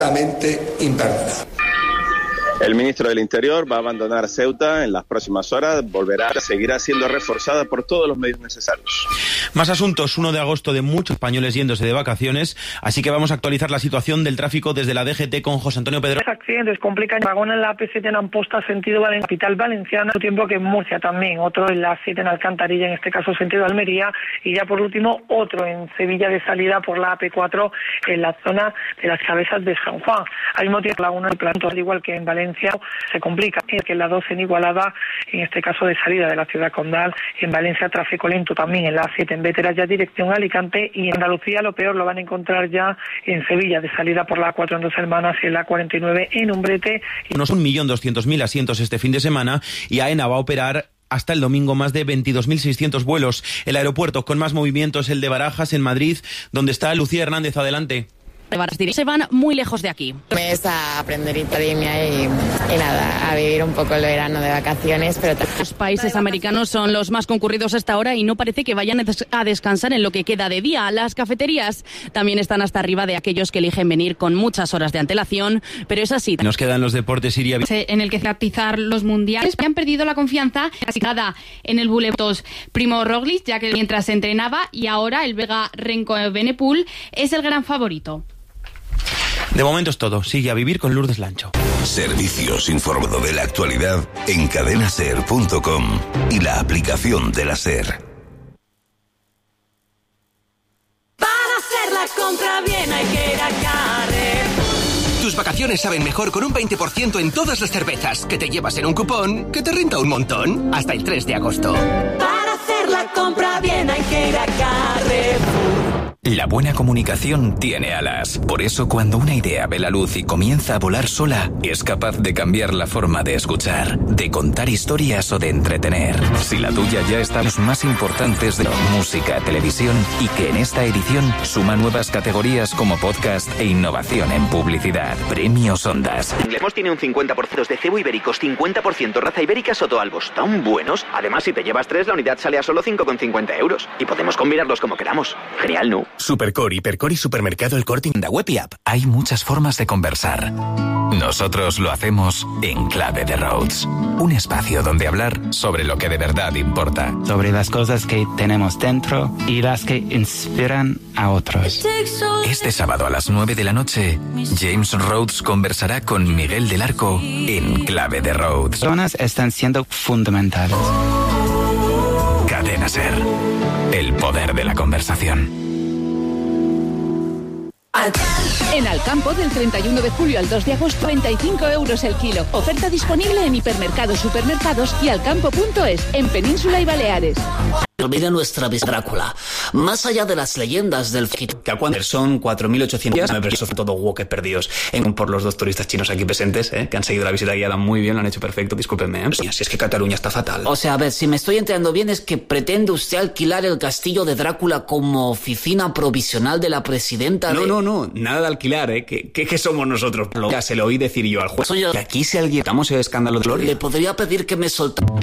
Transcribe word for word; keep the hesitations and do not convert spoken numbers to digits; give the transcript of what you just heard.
imperdonable. El ministro del Interior va a abandonar Ceuta en las próximas horas, volverá, seguirá siendo reforzada por todos los medios necesarios. Más asuntos, uno de agosto de muchos españoles yéndose de vacaciones, así que vamos a actualizar la situación del tráfico desde la D G T con José Antonio Pedro. Los accidentes complican vagón en la A P siete en Amposta, sentido Valencia, capital valenciana, al tiempo que en Murcia también, otro en la A siete en Alcantarilla, en este caso sentido Almería, y ya por último otro en Sevilla de salida por la A P cuatro en la zona de las Cabezas de San Juan. Al mismo tiempo, la una del Planto, al igual que en Valencia, se complica, que en la dos en Igualada, en este caso de salida de la ciudad condal, en Valencia tráfico lento también en la A siete en Véteras ya dirección a Alicante, y en Andalucía lo peor lo van a encontrar ya en Sevilla de salida por la A cuatro en Dos Hermanas y en la cuarenta y nueve en Umbrete. Unos un millón doscientos mil asientos este fin de semana, y AENA va a operar hasta el domingo más de veintidós mil seiscientos vuelos. El aeropuerto con más movimiento es el de Barajas, en Madrid, donde está Lucía Hernández. Adelante. Se van muy lejos de aquí. Es a aprender italiana y, y nada, a vivir un poco el verano de vacaciones. Pero los países americanos son los más concurridos hasta ahora y no parece que vayan a descansar en lo que queda de día. Las cafeterías también están hasta arriba de aquellos que eligen venir con muchas horas de antelación, pero es así. Nos quedan los deportes, Iria. En el que atizar los mundiales han perdido la confianza nada en el buletos Primo Roglic, ya que mientras se entrenaba, y ahora el belga Renko Benepul es el gran favorito. De momento es todo. Sigue a vivir con Lourdes Lancho. Servicios informado de la actualidad en cadena ser punto com y la aplicación de la SER. Para hacer la compra bien hay que ir a Carrefour. Tus vacaciones saben mejor con un veinte por ciento en todas las cervezas que te llevas en un cupón que te renta un montón hasta el tres de agosto. Para hacer la compra bien hay que ir a Carrefour. La buena comunicación tiene alas. Por eso, cuando una idea ve la luz y comienza a volar sola, es capaz de cambiar la forma de escuchar, de contar historias o de entretener. Si la tuya ya está en los más importantes de música, televisión, y que en esta edición suma nuevas categorías como podcast e innovación en publicidad. Premios Ondas. Inglemos tiene un cincuenta por ciento de cebo ibéricos, cincuenta por ciento raza ibérica Sotoalbos. Tan buenos. Además, si te llevas tres, la unidad sale a solo cinco con cincuenta euros. Y podemos combinarlos como queramos. Genial, ¿no? Supercore, Hipercore y Supermercado El Corte Inglés. Web y app. Hay muchas formas de conversar. Nosotros lo hacemos en Clave de Rhodes. Un espacio donde hablar sobre lo que de verdad importa. Sobre las cosas que tenemos dentro y las que inspiran a otros. Este sábado a las nueve de la noche, James Rhodes conversará con Miguel del Arco en Clave de Rhodes. Las personas están siendo fundamentales. Cadena SER. El poder de la conversación. En Alcampo, del treinta y uno de julio al dos de agosto, treinta y cinco euros el kilo. Oferta disponible en hipermercados, supermercados y alcampo punto es, en Península y Baleares. Olvida nuestra vez Drácula. Más allá de las leyendas del que son cuatro mil ochocientos son todo woke perdidos en, por los dos turistas chinos aquí presentes, ¿eh? Que han seguido la visita guiada muy bien, lo han hecho perfecto, discúlpenme, ¿eh? Si es que Cataluña está fatal. O sea, a ver, si me estoy enterando bien, es que pretende usted alquilar el castillo de Drácula como oficina provisional de la presidenta. No, de... no, no, nada de alquilar, ¿eh? ¿Qué, qué, qué somos nosotros? Ya se lo oí decir yo al juez. Que aquí si alguien... Estamos en el escándalo de Gloria. Le podría pedir que me soltara.